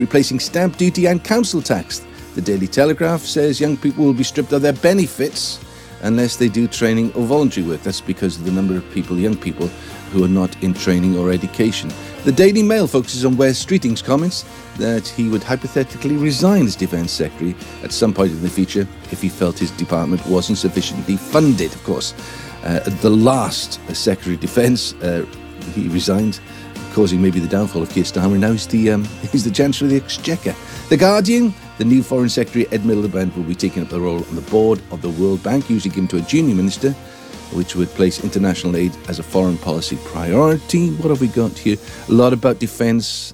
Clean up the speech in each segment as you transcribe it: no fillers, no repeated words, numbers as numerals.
replacing stamp duty and council tax. The Daily Telegraph says young people will be stripped of their benefits unless they do training or voluntary work. That's because of the number of young people, who are not in training or education. The Daily Mail focuses on Wes Streeting's comments that he would hypothetically resign as Defence Secretary at some point in the future if he felt his department wasn't sufficiently funded. Of course, the last Secretary of Defence, he resigned, causing maybe the downfall of Keir Starmer. Now he's the Chancellor of the Exchequer. The Guardian, the new Foreign Secretary Ed Miliband will be taking up the role on the board of the World Bank, usually given to a junior minister, which would place international aid as a foreign policy priority. What have we got here? A lot about defence.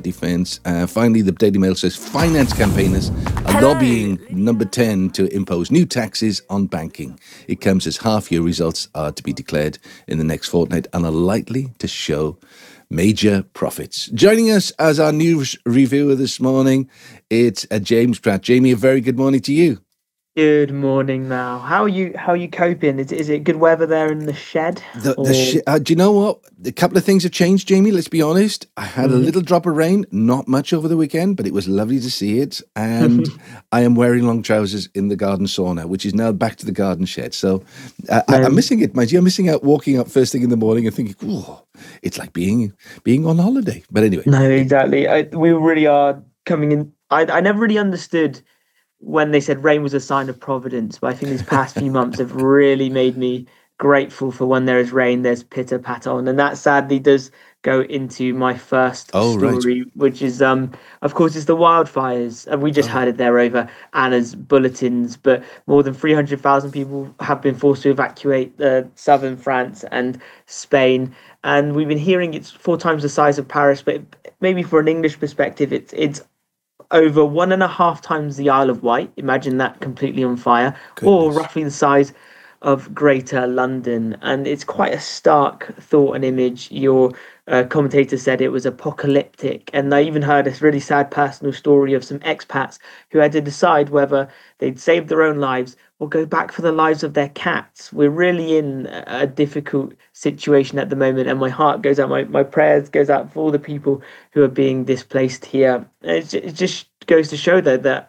Finally, the Daily Mail says finance campaigners are lobbying Number 10 to impose new taxes on banking. It comes as half-year results are to be declared in the next fortnight and are likely to show major profits. Joining us as our news reviewer this morning, it's James Pratt. Jamie, a very good morning to you. Good morning, Mal. How are you coping? Is it good weather there in the shed? Do you know what? A couple of things have changed, Jamie. Let's be honest. I had a little drop of rain, not much over the weekend, but it was lovely to see it. And I am wearing long trousers in the garden sauna, which is now back to the garden shed. So I'm missing it, mind you. I'm missing out walking up first thing in the morning and thinking, oh, it's like being on holiday. But anyway. No, exactly. We really are coming in. I never really understood when they said rain was a sign of providence, but I think these past few months have really made me grateful for when there is rain, there's pitter patter on, and that sadly does go into my first story, right, which is, of course, is the wildfires. And we just had it there over Anna's bulletins, but more than 300,000 people have been forced to evacuate southern France and Spain, and we've been hearing it's 4 times the size of Paris, but maybe for an English perspective, it's over 1.5 times the Isle of Wight. Imagine that completely on fire. Goodness. Or roughly the size of Greater London. And it's quite a stark thought and image. Your commentator said it was apocalyptic. And I even heard a really sad personal story of some expats who had to decide whether they'd save their own lives or go back for the lives of their cats. We're really in a difficult situation at the moment, and my heart goes out, my prayers goes out for all the people who are being displaced here. It just goes to show, though, that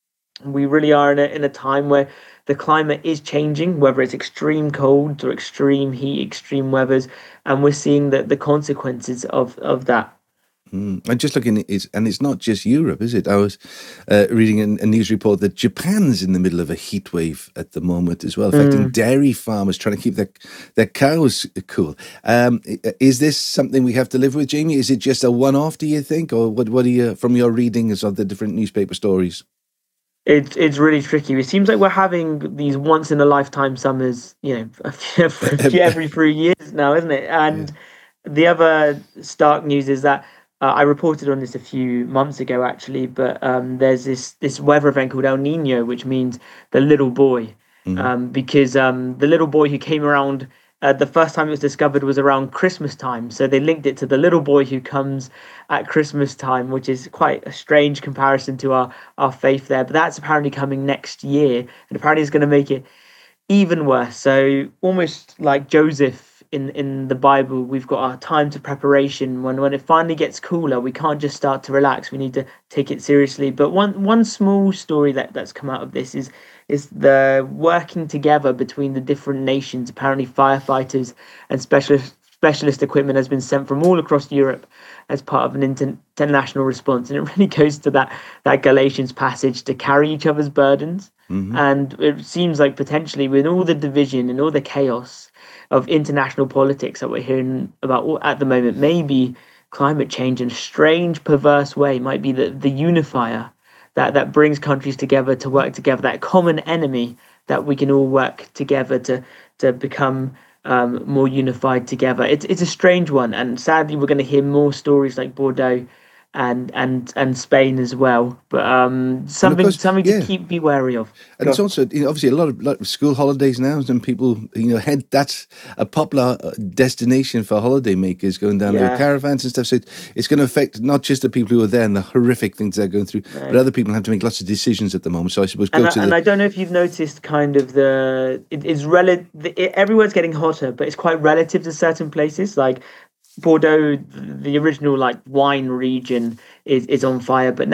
we really are in a time where the climate is changing, whether it's extreme colds or extreme heat, extreme weathers, and we're seeing the consequences of that. I'm just looking at it, and it's not just Europe, is it? I was reading a news report that Japan's in the middle of a heat wave at the moment as well, affecting dairy farmers trying to keep their cows cool. Is this something we have to live with, Jamie? Is it just a one-off, do you think? Or what are you, from your readings of the different newspaper stories? It's really tricky. It seems like we're having these once-in-a-lifetime summers, every 3 years now, isn't it? And the other stark news is that I reported on this a few months ago, actually, but there's this weather event called El Nino, which means the little boy, because the little boy who came around, the first time it was discovered was around Christmas time. So they linked it to the little boy who comes at Christmas time, which is quite a strange comparison to our faith there. But that's apparently coming next year, and apparently it's going to make it even worse. So almost like Joseph in the Bible, we've got our time to preparation. When it finally gets cooler, we can't just start to relax. We need to take it seriously. But one small story that's come out of this is the working together between the different nations. Apparently firefighters and specialist equipment has been sent from all across Europe as part of an international response. And it really goes to that Galatians passage, to carry each other's burdens. And it seems like potentially with all the division and all the chaos of international politics that we're hearing about at the moment, maybe climate change in a strange, perverse way might be the unifier that brings countries together to work together, that common enemy that we can all work together to become more unified together. It's a strange one, and sadly we're going to hear more stories like Bordeaux and Spain as well, but something to be wary of. And it's also, obviously a lot of school holidays now, and people, that's a popular destination for holiday makers, going down their caravans and stuff. So it's going to affect not just the people who are there and the horrific things they're going through, but other people have to make lots of decisions at the moment. So I suppose I don't know if you've noticed kind of everywhere's getting hotter, but it's quite relative to certain places. Like Bordeaux, the original like wine region, is on fire, but